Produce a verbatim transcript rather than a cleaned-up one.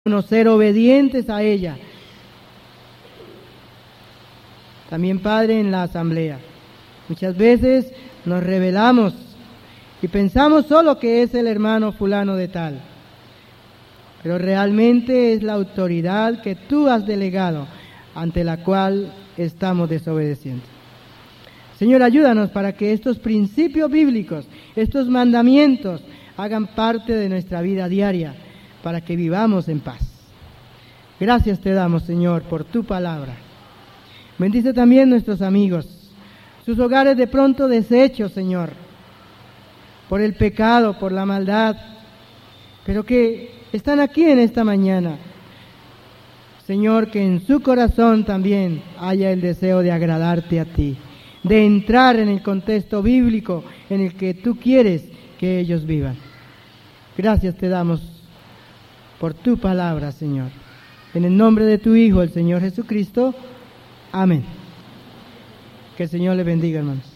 ser obedientes a ella. También, Padre, en la asamblea. Muchas veces nos rebelamos y pensamos solo que es el hermano fulano de tal, pero realmente es la autoridad que tú has delegado ante la cual estamos desobedeciendo. Señor, ayúdanos para que estos principios bíblicos, estos mandamientos, hagan parte de nuestra vida diaria, para que vivamos en paz. Gracias te damos, Señor, por tu palabra. Bendice también nuestros amigos, sus hogares de pronto deshechos, Señor, por el pecado, por la maldad, pero que están aquí en esta mañana. Señor, que en su corazón también haya el deseo de agradarte a ti, de entrar en el contexto bíblico en el que tú quieres que ellos vivan. Gracias te damos por tu palabra, Señor. En el nombre de tu Hijo, el Señor Jesucristo. Amén. Que el Señor le bendiga, hermanos.